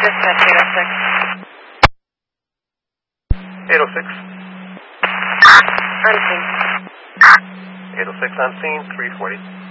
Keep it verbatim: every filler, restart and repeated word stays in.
Dispatch eight oh six. eight oh six. On scene. eight oh six on scene, three forty.